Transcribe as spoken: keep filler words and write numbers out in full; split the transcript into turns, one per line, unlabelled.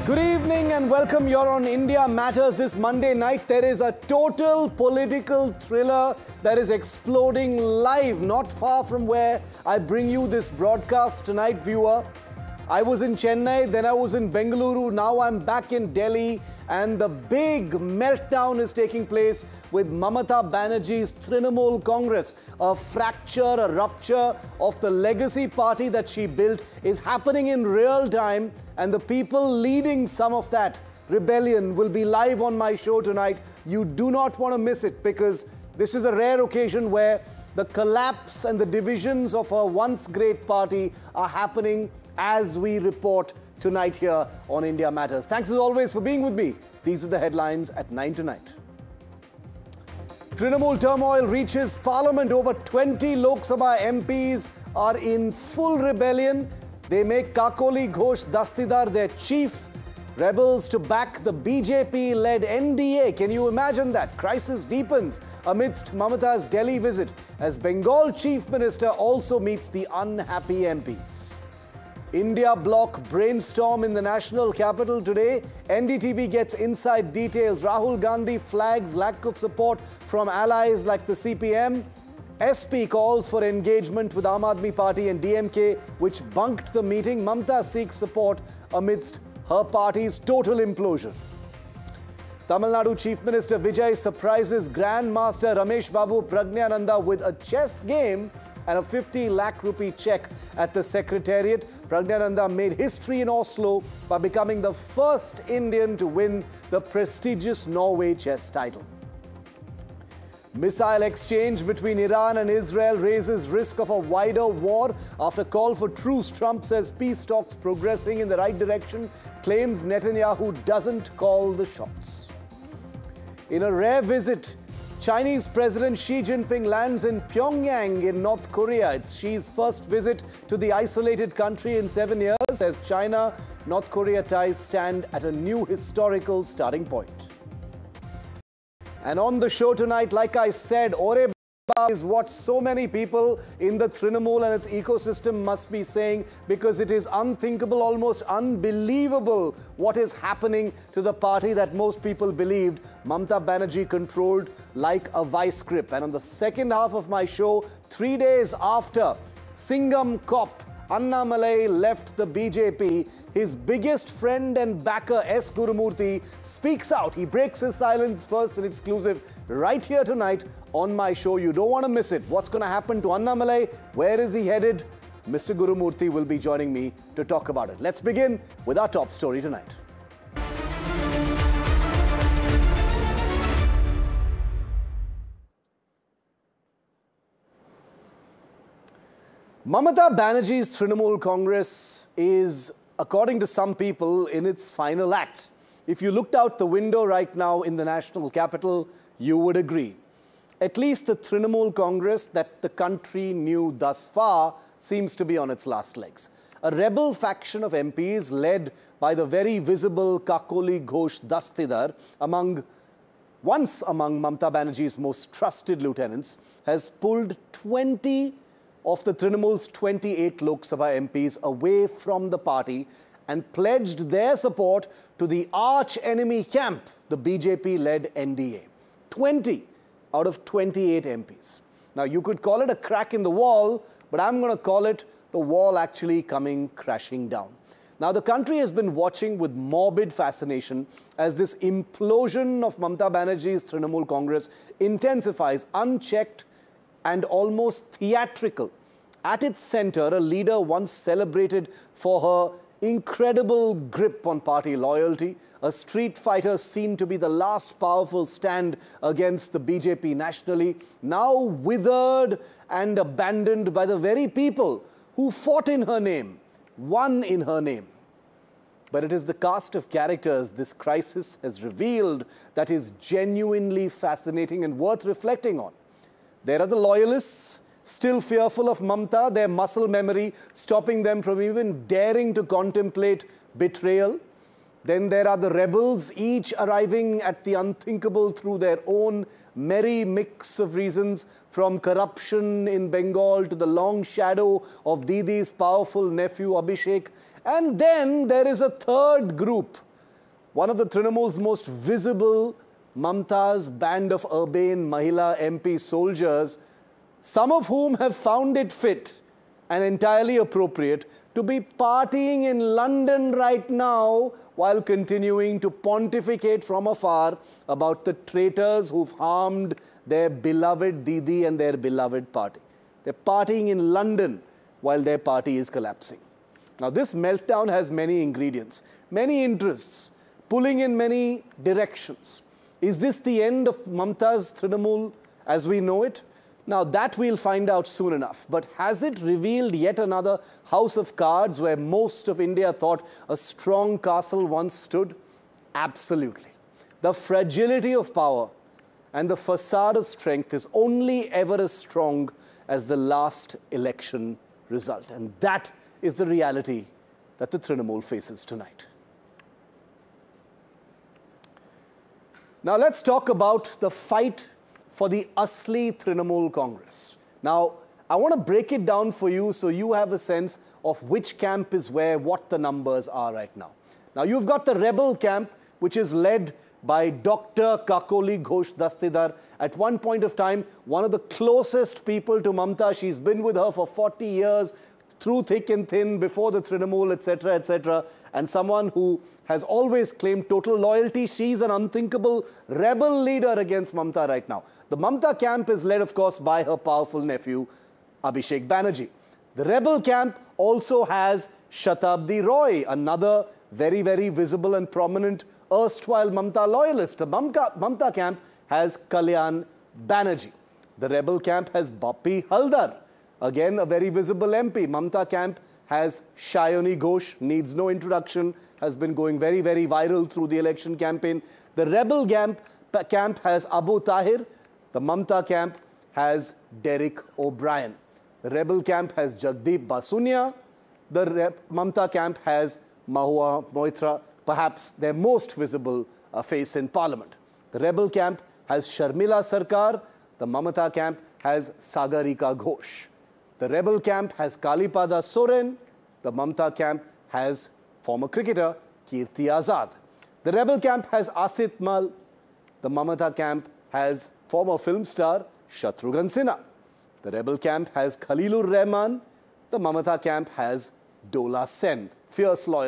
Good evening and welcome. You're on India Matters this Monday night. There is a total political thriller that is exploding live, not far from where I bring you this broadcast tonight, viewer. I was in Chennai, then I was in Bengaluru, now I'm back in Delhi, and the big meltdown is taking place with Mamata Banerjee's Trinamool Congress. A fracture, a rupture of the legacy party that she built is happening in real time, and the people leading some of that rebellion will be live on my show tonight. You do not want to miss it, because this is a rare occasion where the collapse and the divisions of a once great party are happening as we report tonight here on India Matters. Thanks as always for being with me. These are the headlines at nine tonight. Trinamool turmoil reaches Parliament. Over twenty Lok Sabha M Ps are in full rebellion. They make Kakoli Ghosh Dastidar their chief. Rebels to back the B J P-led N D A. Can you imagine that? Crisis deepens amidst Mamata's Delhi visit as Bengal Chief Minister also meets the unhappy M Ps. India bloc brainstorm in the national capital today. N D T V gets inside details. Rahul Gandhi flags lack of support from allies like the C P M. S P calls for engagement with Aam Aadmi Party and D M K, which bunked the meeting. Mamata seeks support amidst her party's total implosion. Tamil Nadu Chief Minister Vijay surprises Grandmaster Ramesh Babu Pragyananda with a chess game and a fifty lakh rupee check at the Secretariat. Pragyananda made history in Oslo by becoming the first Indian to win the prestigious Norway chess title. Missile exchange between Iran and Israel raises risk of a wider war. After call for truce, Trump says peace talks progressing in the right direction, claims Netanyahu doesn't call the shots. In a rare visit, Chinese President Xi Jinping lands in Pyongyang in North Korea. It's Xi's first visit to the isolated country in seven years as China-North Korea ties stand at a new historical starting point. And on the show tonight, like I said, Aure is what so many people in the Trinamool and its ecosystem must be saying, because it is unthinkable, almost unbelievable what is happening to the party that most people believed Mamata Banerjee controlled like a vice grip. And on the second half of my show, three days after Singham Cop Annamalai left the B J P, his biggest friend and backer S. Gurumurthy speaks out. He breaks his silence first in exclusive right here tonight on my show. You don't want to miss it. What's going to happen to Annamalai? Where is he headed? Mister Gurumurthy will be joining me to talk about it. Let's begin with our top story tonight. Mamata Banerjee's Trinamool Congress is, according to some people, in its final act. If you looked out the window right now in the national capital, you would agree. At least the Trinamool Congress that the country knew thus far seems to be on its last legs. A rebel faction of M Ps led by the very visible Kakoli Ghosh Dastidar, among, once among Mamata Banerjee's most trusted lieutenants, has pulled twenty of the Trinamool's twenty-eight Lok Sabha M Ps away from the party and pledged their support to the arch-enemy camp, the B J P-led N D A. twenty out of twenty-eight M Ps. Now, you could call it a crack in the wall, but I'm going to call it the wall actually coming crashing down. Now, the country has been watching with morbid fascination as this implosion of Mamata Banerjee's Trinamool Congress intensifies, unchecked and almost theatrical. At its center, a leader once celebrated for her incredible grip on party loyalty, a street fighter seen to be the last powerful stand against the B J P nationally, now withered and abandoned by the very people who fought in her name, won in her name. But it is the cast of characters this crisis has revealed that is genuinely fascinating and worth reflecting on. There are the loyalists, still fearful of Mamata, their muscle memory stopping them from even daring to contemplate betrayal. Then there are the rebels, each arriving at the unthinkable through their own merry mix of reasons, from corruption in Bengal to the long shadow of Didi's powerful nephew Abhishek. And then there is a third group, one of the Trinamool's most visible, Mamta's band of urbane Mahila M P soldiers, some of whom have found it fit and entirely appropriate to be partying in London right now while continuing to pontificate from afar about the traitors who've harmed their beloved Didi and their beloved party. They're partying in London while their party is collapsing. Now, this meltdown has many ingredients, many interests, pulling in many directions. Is this the end of Mamta's Trinamool as we know it? Now, that we'll find out soon enough. But has it revealed yet another house of cards where most of India thought a strong castle once stood? Absolutely. The fragility of power and the facade of strength is only ever as strong as the last election result. And that is the reality that the Trinamool faces tonight. Now, let's talk about the fight for the Asli Trinamool Congress. Now, I want to break it down for you so you have a sense of which camp is where, what the numbers are right now. Now, you've got the rebel camp, which is led by Doctor Kakoli Ghosh Dastidar. At one point of time, one of the closest people to Mamta. She's been with her for forty years, through thick and thin, before the Trinamool, et cetera, et cetera, and someone who has always claimed total loyalty. She's an unthinkable rebel leader against Mamta right now. The Mamta camp is led, of course, by her powerful nephew, Abhishek Banerjee. The rebel camp also has Shatabdi Roy, another very, very visible and prominent erstwhile Mamta loyalist. The Mamta, Mamta camp has Kalyan Banerjee. The rebel camp has Bappi Haldar, again a very visible M P. Mamta camp has Shayoni Ghosh, needs no introduction, has been going very, very viral through the election campaign. The rebel camp, camp has Abu Tahir. The Mamta camp has Derek O'Brien. The rebel camp has Jagdeep Basunia. The Rep Mamta camp has Mahua Moitra, perhaps their most visible uh, face in parliament. The rebel camp has Sharmila Sarkar. The Mamata camp has Sagarika Ghosh. The rebel camp has Kalipada Soren. The Mamta camp has former cricketer Kirti Azad. The rebel camp has Asit Mal. The Mamata camp has former film star Shatrughan Sinha. The rebel camp has Khalilur Rahman. The Mamata camp has Dola Sen, fierce loyal.